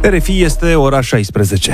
RFI, este ora 16.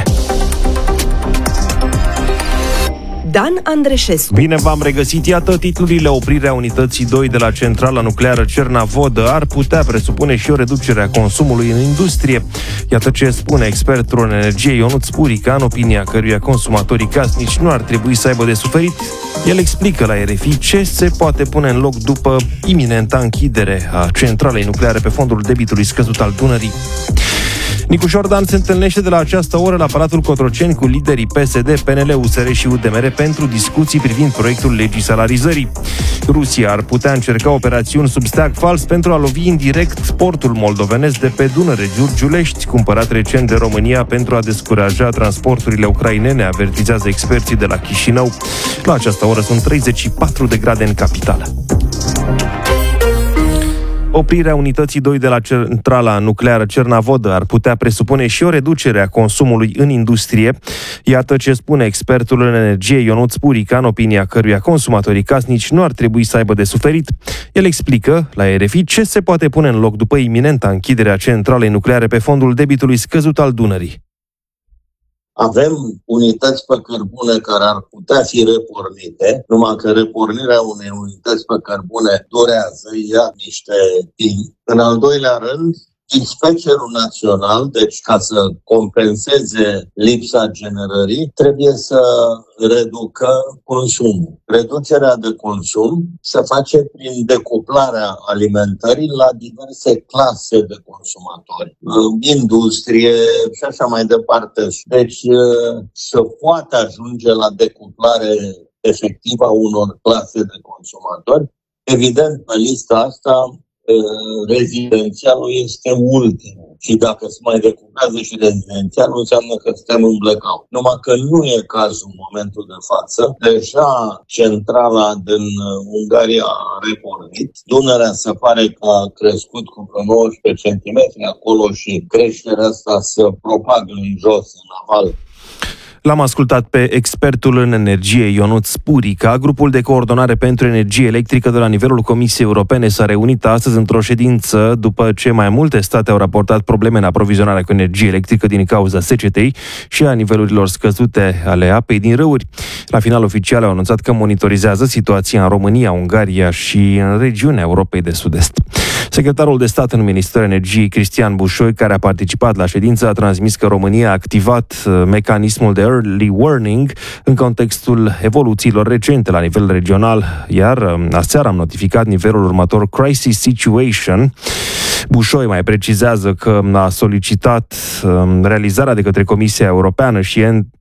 Dan Andreșescu. Bine v-am regăsit. Iată titlurile. Oprirea unității 2 de la centrala nucleară Cernavodă ar putea presupune și o reducere a consumului în industrie. Iată ce spune expertul în energie Ionuț Purica, în opinia căruia consumatorii casnici nu ar trebui să aibă de suferit. El explică la RFI ce se poate pune în loc după iminenta închidere a centralei nucleare pe fondul debitului scăzut al Dunării. Nicu Șordan se întâlnește de la această oră la Palatul Cotroceni cu liderii PSD, PNL, USR și UDMR pentru discuții privind proiectul legii salarizării. Rusia ar putea încerca operațiuni sub steag fals pentru a lovi indirect portul moldovenesc de pe Dunăre Giurgiulești, cumpărat recent de România pentru a descuraja transporturile ucrainene, avertizează experții de la Chișinău. La această oră sunt 34 de grade în capitală. Oprirea unității 2 de la centrala nucleară Cernavodă ar putea presupune și o reducere a consumului în industrie. Iată ce spune expertul în energie Ionuț Purica, în opinia căruia consumatorii casnici nu ar trebui să aibă de suferit. El explică la RFI ce se poate pune în loc după iminenta închidere a centralei nucleare pe fondul debitului scăzut al Dunării. Avem unități pe cărbune care ar putea fi repornite, numai că repornirea unei unități pe cărbune durează, ia niște timp. În al doilea rând, dispecerul național, deci ca să compenseze lipsa generării, trebuie să reducă consumul. Reducerea de consum se face prin decuplarea alimentării la diverse clase de consumatori, industrie și așa mai departe. Deci să poate ajunge la decuplare efectivă a unor clase de consumatori. Evident, pe lista asta rezidențialul este ultimul. Și dacă se mai decuplează și rezidențialul, înseamnă că suntem în blackout. Numai că nu e cazul în momentul de față. Deja centrala din Ungaria a repornit. Dunărea se pare că a crescut cu 19 cm acolo și creșterea asta se propagă în jos, în aval. L-am ascultat pe expertul în energie Ionuț Purica. Grupul de coordonare pentru energie electrică de la nivelul Comisiei Europene s-a reunit astăzi într-o ședință după ce mai multe state au raportat probleme în aprovizionarea cu energie electrică din cauza secetei și a nivelurilor scăzute ale apei din râuri. La final oficial au anunțat că monitorizează situația în România, Ungaria și în regiunea Europei de Sud-Est. Secretarul de stat în Ministerul Energiei, Cristian Bușoi, care a participat la ședință, a transmis că România a activat mecanismul de early warning în contextul evoluțiilor recente la nivel regional, iar aseară am notificat nivelul următor Crisis Situation. Bușoi mai precizează că a solicitat realizarea de către Comisia Europeană și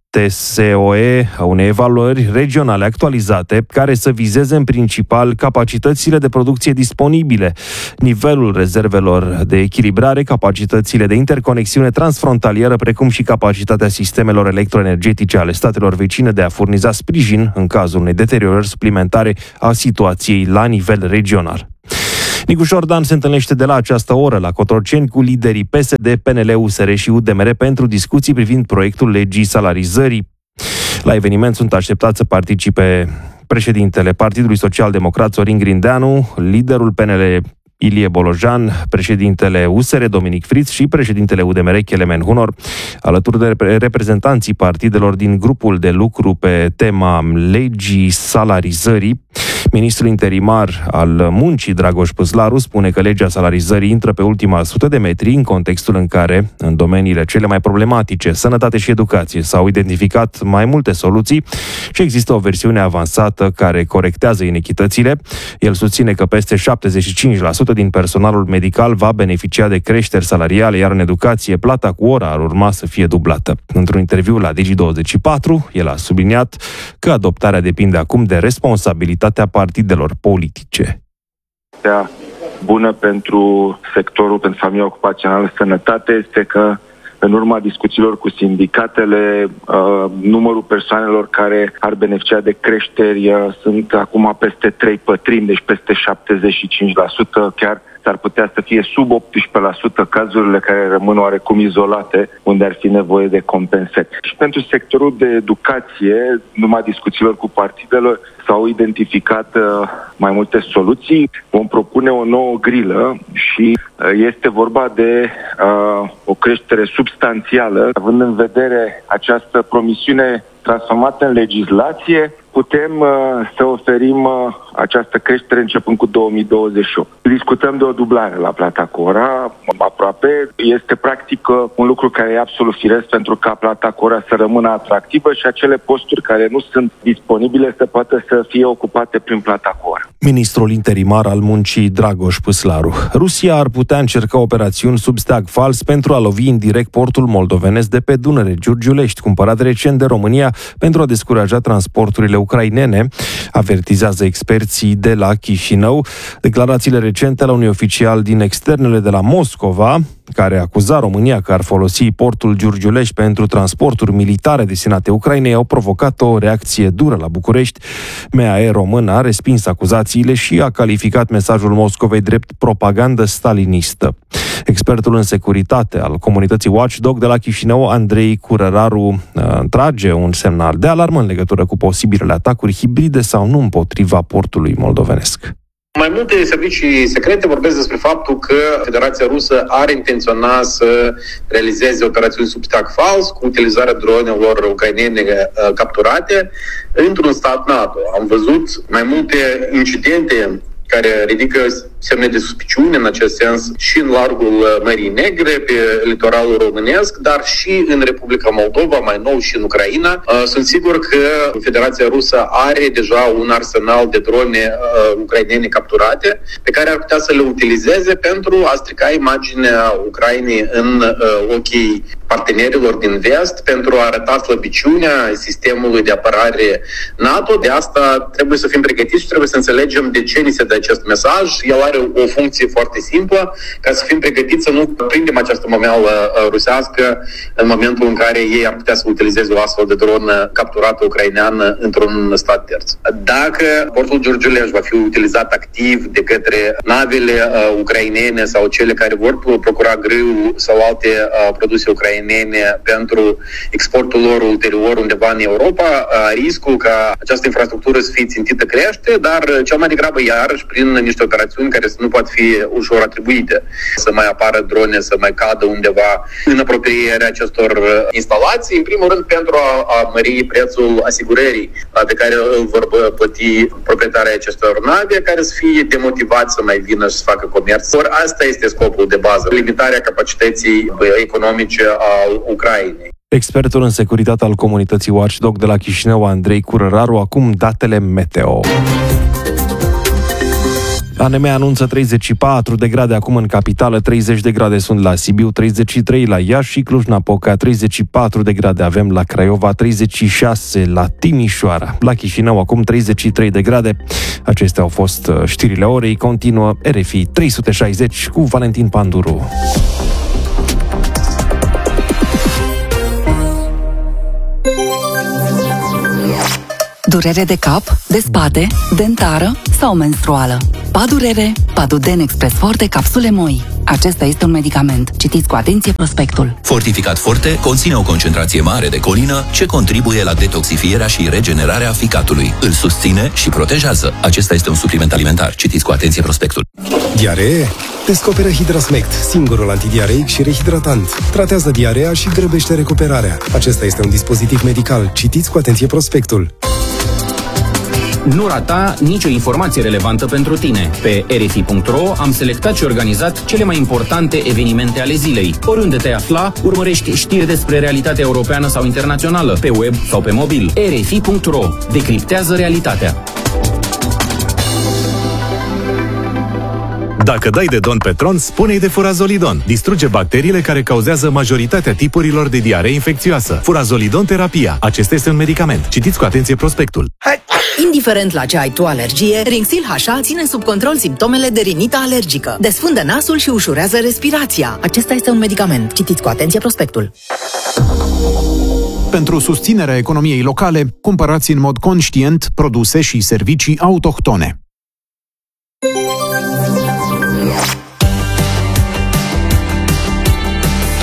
TSOE a unei evaluări regionale actualizate care să vizeze în principal capacitățile de producție disponibile, nivelul rezervelor de echilibrare, capacitățile de interconexiune transfrontalieră, precum și capacitatea sistemelor electroenergetice ale statelor vecine de a furniza sprijin în cazul unei deteriorări suplimentare a situației la nivel regional. Nicu Șordan se întâlnește de la această oră la Cotroceni cu liderii PSD, PNL, USR și UDMR pentru discuții privind proiectul legii salarizării. La eveniment sunt așteptați să participe președintele Partidului Social-Democrat Sorin Grindeanu, liderul PNL Ilie Bolojan, președintele USR Dominic Friț și președintele UDMR Kelemen Hunor, alături de reprezentanții partidelor din grupul de lucru pe tema legii salarizării. Ministrul interimar al muncii, Dragoș Păslaru, spune că legea salarizării intră pe ultima 100 de metri în contextul în care, în domeniile cele mai problematice, sănătate și educație, s-au identificat mai multe soluții și există o versiune avansată care corectează inechitățile. El susține că peste 75% din personalul medical va beneficia de creșteri salariale, iar în educație plata cu ora ar urma să fie dublată. Într-un interviu la Digi24, el a subliniat că adoptarea depinde acum de responsabilitatea partidelor politice. Bună pentru sectorul, pentru familia ocupațională, sănătate, este că în urma discuțiilor cu sindicatele, numărul persoanelor care ar beneficia de creșteri sunt acum peste 3/4, deci peste 75%, chiar s-ar putea să fie sub 18% cazurile care rămân oarecum izolate, unde ar fi nevoie de compensări. Și pentru sectorul de educație, numai discuțiilor cu partidele, s-au identificat mai multe soluții. Vom propune o nouă grilă și este vorba de o creștere substanțială, având în vedere această promisiune transformată în legislație, putem să oferim această creștere începând cu 2028. Discutăm de o dublare la plata cu ora, aproape. Este practic un lucru care e absolut firesc pentru ca plata cu ora să rămână atractivă și acele posturi care nu sunt disponibile să poată să fie ocupate prin plata cu ora. Ministrul interimar al muncii Dragoș Păslaru. Rusia ar putea încerca operațiuni sub steag fals pentru a lovi indirect portul moldovenesc de pe Dunăre, Giurgiulești, cumpărat recent de România pentru a descuraja transporturile ucrainene, avertizează experții de la Chișinău. Declarațiile recente la unui oficial din externele de la Moscova, care acuza România că ar folosi portul Giurgiulești pentru transporturi militare destinate Ucrainei, au provocat o reacție dură la București. MAE română a respins acuzațiile și a calificat mesajul Moscovei drept propagandă stalinistă. Expertul în securitate al comunității Watchdog de la Chișinău, Andrei Curăraru, trage un semnal de alarmă în legătură cu posibilele atacuri hibride sau nu împotriva portului moldovenesc. Mai multe servicii secrete vorbesc despre faptul că Federația Rusă are intenționa să realizeze operațiuni sub steag fals cu utilizarea dronelor ucrainene capturate într-un stat NATO. Am văzut mai multe incidente care ridică semne de suspiciune în acest sens și în largul Mării Negre, pe litoralul românesc, dar și în Republica Moldova, mai nou și în Ucraina. Sunt sigur că Federația Rusă are deja un arsenal de drone ucrainene capturate, pe care ar putea să le utilizeze pentru a strica imaginea Ucrainei în ochii partenerilor din vest, pentru a arăta slăbiciunea sistemului de apărare NATO. De asta trebuie să fim pregătiți și trebuie să înțelegem de ce ni se dă acest mesaj. El are o funcție foarte simplă, ca să fim pregătiți să nu prindem această momeală rusească în momentul în care ei ar putea să utilizeze o astfel de dronă capturată ucraineană într-un stat terț. Dacă portul Giurgiulești va fi utilizat activ de către navele ucrainene sau cele care vor procura grâu sau alte produse ucrainene pentru exportul lor ulterior undeva în Europa, riscul ca această infrastructură să fie țintită crește, dar cel mai degrabă iarăși prin niște operațiuni care să nu pot fi ușor atribuite. Să mai apară drone, să mai cadă undeva în apropierea acestor instalații, în primul rând pentru a mări prețul asigurării pe care îl vor plăti proprietarii acestor nave, care să fie demotivați să mai vină și să facă comerț. Ori asta este scopul de bază, limitarea capacității economice a Ucrainei. Expertul în securitate al comunității Watchdog de la Chișinău, Andrei Curăraru, acum datele meteo. ANM anunță 34 de grade acum în capitală, 30 de grade sunt la Sibiu, 33 la Iași și Cluj-Napoca, 34 de grade avem la Craiova, 36 la Timișoara. La Chișinău acum 33 de grade. Acestea au fost știrile orei. Continuă RFI 360 cu Valentin Panduru. Durere de cap, de spate, dentară sau menstruală. Padurere, Paduden Express Forte, capsule moi. Acesta este un medicament. Citiți cu atenție prospectul. Fortificat Forte conține o concentrație mare de colină ce contribuie la detoxifierea și regenerarea ficatului. Îl susține și protejează. Acesta este un supliment alimentar. Citiți cu atenție prospectul. Diaree? Descoperă Hidrasmect, singurul antidiareic și rehidratant. Tratează diarea și grăbește recuperarea. Acesta este un dispozitiv medical. Citiți cu atenție prospectul. Nu rata nicio informație relevantă pentru tine. Pe RFI.ro am selectat și organizat cele mai importante evenimente ale zilei. Oriunde te afla, urmărești știri despre realitatea europeană sau internațională, pe web sau pe mobil. RFI.ro decriptează realitatea. Dacă dai de Don Petron, spune-i de Furazolidon. Distruge bacteriile care cauzează majoritatea tipurilor de diaree infecțioasă. Furazolidon terapia. Acesta este un medicament. Citiți cu atenție prospectul. Indiferent la ce ai tu alergie, Rinxil H.A. ține sub control simptomele de rinită alergică. Desfundă nasul și ușurează respirația. Acesta este un medicament. Citiți cu atenție prospectul. Pentru susținerea economiei locale, cumpărați în mod conștient produse și servicii autohtone.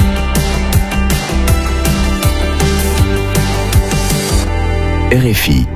RFI